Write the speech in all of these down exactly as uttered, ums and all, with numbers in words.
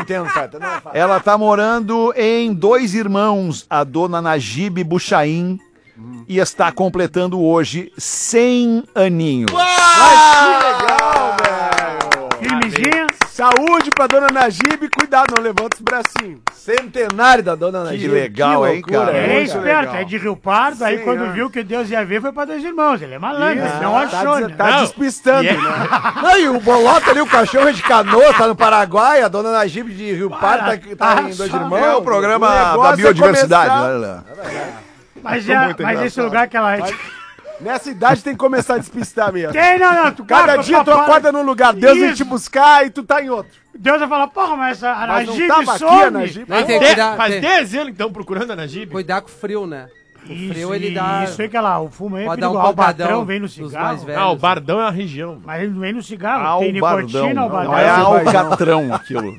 entendo, Feta. Não, Feta. Ela tá morando em Dois Irmãos, a dona Najib Buchaim, hum. e está completando hoje cem aninhos. Uau! Mas que legal, velho! Firmezinha. Saúde pra dona Najib, cuidado, não levanta os bracinhos. Centenário da dona Najib. Que legal, que hein, cara? É esperto, é de Rio Pardo, aí Sim, quando é. viu que Deus ia ver, foi pra Dois Irmãos. Ele é malandro, ele não tá achou, des- né? Tá Não, despistando, e é- né? Não, e o Bolota ali, o cachorro é de Canoa, tá no Paraguai, a dona Najib de Rio Pardo tá, tá em Dois Irmãos. É o programa negócio da é biodiversidade, começar- né, Léo? Mas, Tô é, muito mas esse engraçado. lugar que ela... Nessa idade tem que começar a despistar mesmo. Tem, não, não. Tu Cada para, dia tu papai. acorda num lugar, Deus vem Isso. te buscar e tu tá em outro. Deus vai falar, porra, mas essa a Mas não Najib tava aqui a some. Najib. Aí tem que De- cuidar, Faz tem- dez anos que estão procurando a Najib. cuidar com o frio, né? O Isso, frio ele dá. Isso aí que ela, o fumo aí é Pode dar um perigoso. O pancadão patrão vem no dos cigarro. mais velhos. Ah, o Bardão é uma região. Mas ele não vem no cigarro. Tem Albardão. nicotina, o Não, Bardão. é Não, alcatrão aquilo.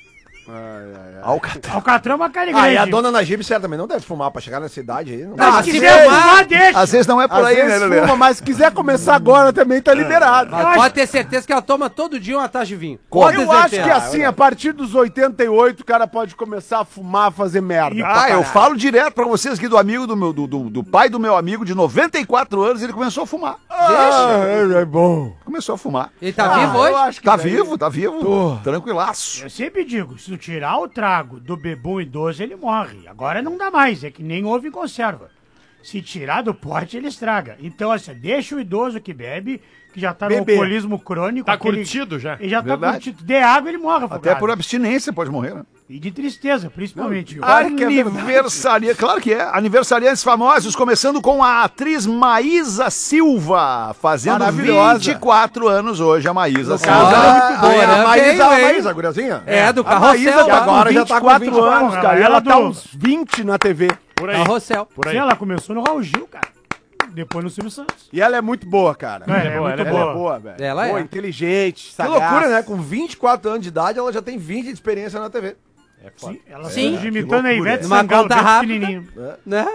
Alcatrão. Alcatrão é uma cara Ah, grande. e a dona Najib certamente não deve fumar pra chegar nessa idade aí. Não Mas dá. se Às quiser vezes- fumar, deixa. Às vezes não é por Às aí, né, vezes Lelê? fuma, mas se quiser começar agora também tá liberado. Mas Eu pode acho- ter certeza que ela toma todo dia uma taça de vinho. Eu Pode ter acho certeza. que assim, a partir dos oitenta e oito, o cara pode começar a fumar, fazer merda. Ah, eu falo direto pra vocês aqui do amigo do meu, do, do, do pai do meu amigo de noventa e quatro anos, ele começou a fumar. Ah, é, é bom. Começou a fumar. Ele tá Ah, vivo eu hoje? acho que Tá daí- vivo, tá vivo. Tranquilaço. Eu sempre digo, se tu tirar o trago do bebum idoso, ele morre. Agora não dá mais, é que nem ovo em conserva. Se tirar do pote, ele estraga. Então, assim, deixa o idoso que bebe, que já tá no Beber. alcoolismo crônico. Tá aquele- curtido já. Ele já tá Verdade. curtido. Dê água, ele morre, Até afogado. por abstinência pode morrer, né? E de tristeza, principalmente. Claro que é Aniversaria, claro que é. Aniversariantes famosos, começando com a atriz Maísa Silva, fazendo Maravilhosa. vinte e quatro anos hoje, a Maísa No Silva. caso, Ah, ela é muito boa. Porã A Maísa, veio, a hein? Maísa, a guriazinha? É, do A carrossel. Maísa, que tá? agora já tá com vinte e vinte e quatro quatro anos, cara. E ela ela tá do- uns vinte na T V. Por aí. Carrossel. Por aí. Sim, ela começou no Raul Gil, cara. Depois no Silvio Santos. E ela é muito boa, cara. Não, ela é boa, muito ela é boa. Ela é boa, velho. Ela é. Boa, inteligente, Que sagaz. loucura, né? Com vinte e quatro anos de idade, ela já tem vinte de experiência na T V. Sim, ela Sim. Sim. imitando a Ivete Numa Sangalo, conta bem rápida. pequenininho. Né?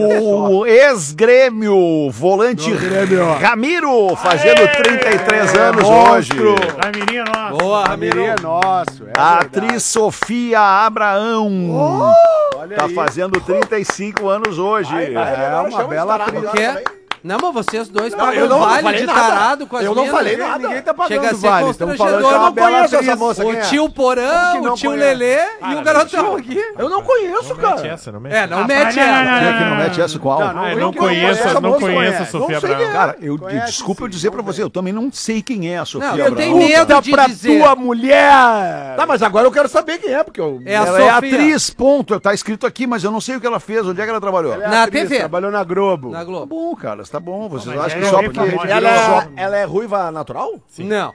O ex-grêmio, volante Ramiro, fazendo trinta e três anos hoje. Ramirinha nossa. Boa, Ramiro é nosso. É A verdade. atriz Sofia Abraão Olha tá aí. fazendo trinta e cinco anos hoje. É uma bela atriz. O quê? Não, mas vocês dois eu pagam não- não vale falei de nada. tarado com as Eu não minas. falei nada. Ninguém tá pagando Chega a ser vale. Estamos falando que é constrangedor, uma não bela conheço atriz. essa moça. O quem é? tio Porã, Como que o não tio conhece? Lelê e Para, o garotão não, aqui. Eu não conheço, Não mete cara. essa, não mete É, não Ah, mete não, não, ela. não, Quem é que não mete essa com algo? Ah, eu Eu não não conheço, conheço, eu não moço, conheço a conhece. Sofia Não sei Abraão. quem é. Cara, eu Conhece, desculpa eu sim, dizer pra não você, eu também não sei quem é a Sofia Não, eu Abraão. tenho medo Puta de pra dizer. tua mulher! Tá, mas agora eu quero saber quem é, porque eu... É a Ela é Sofia. atriz, ponto. Tá escrito aqui, mas eu não sei o que ela fez, onde é que ela trabalhou. Ela é Na atriz, T V. Trabalhou na Globo. Na Tá Globo. bom, cara, tá bom. Vocês mas acham é que só bem porque... famosa. Ela só- é, ela é ruiva natural? Não.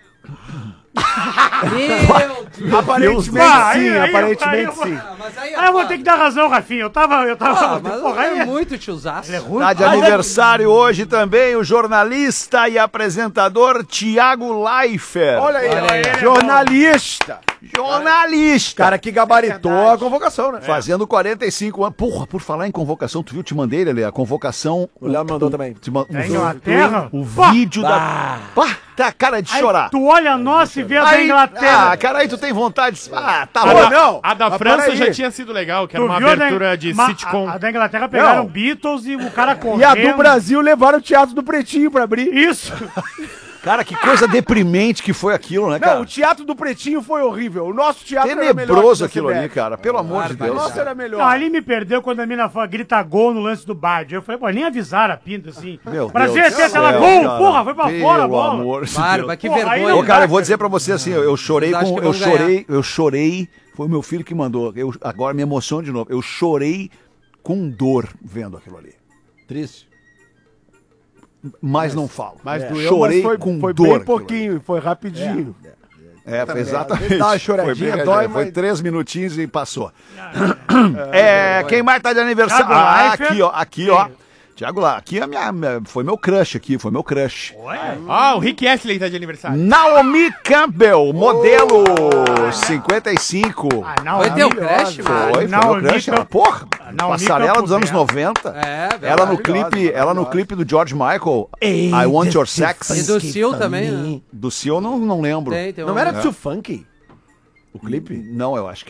Meu Deus. Aparentemente Ah, aí, sim, aí, aparentemente aí eu vou- sim. Ah, mas aí, Ah, eu vou ter que dar razão, Rafinha. Eu tava. Eu tava. Ah, mas porra, aí é muito tiozaço. Ele é ruim. Tá de aniversário hoje também o jornalista e apresentador Tiago Leifert. Olha aí, Olha aí. jornalista. Jornalista. Cara que gabaritou a convocação, né? Fazendo quarenta e cinco anos. Porra, por falar em convocação, tu viu? Te mandei, Lelê, a convocação. O Léo mandou também. Te ma- Da Inglaterra? O Pá! vídeo da. Pá, tá cara de Aí chorar. tu olha a nossa e vê a da Aí, Inglaterra. ah, cara, aí tu tem vontade de. Ah, tá A bom. da, não, a da mas França peraí. já tinha sido legal, que era Tu uma viu a da- abertura de ma- sitcom. A, a da Inglaterra pegaram Não. Beatles e o cara correndo. E a do Brasil levaram o Teatro do Pretinho pra abrir. Isso. Cara, que coisa deprimente que foi aquilo, né, Não, cara? o Teatro do Pretinho foi horrível. O nosso teatro era melhor. Tenebroso que o aquilo C B F. ali, cara. Pelo amor de O Deus. nosso era melhor. Não, ali me perdeu quando a mina fala, grita gol no lance do Bard. Eu falei, pô, nem avisaram a pinta assim. Meu Brasil Deus é sexta, do ela céu, gol, cara. porra, foi pra fora a Pelo bola. amor de Claro, Deus. mas que Pô, aí vergonha. não Ô, cara, dá, eu vou cara. dizer pra você assim, eu, eu chorei Vocês acham com. que Eu vão ganhar? chorei, eu chorei. Foi o meu filho que mandou. Eu, agora me emociono de novo. Eu chorei com dor vendo aquilo ali. Triste. Mas não falo. Mas É. doeu, Chorei mas foi, com foi dor. bem aquilo pouquinho, foi rapidinho. ali. É, foi exatamente. Dá uma choradinha, foi bem, dói, foi mas- três minutinhos e passou. É, quem mais tá de aniversário? Thiago Ah, Leifert. aqui, ó. Aqui, ó. Tiago lá, aqui é a minha, minha- foi meu crush aqui, foi meu crush. Ah, o Rick Astley tá de aniversário. Naomi Campbell, modelo cinquenta e cinco. Ah, não, Foi teu maravilhosa. crush, mano? Foi, foi Naomi meu crush. Camp- Ela, porra, Naomi passarela Campo dos anos Belo. noventa. É, Ela no verdade. clipe, ela no clipe do George Michael, I Want Your E Sex. do Sil também, né? Do Seal eu não, não lembro. Tem, tem Não um- era too funky? O clipe? Não, eu acho que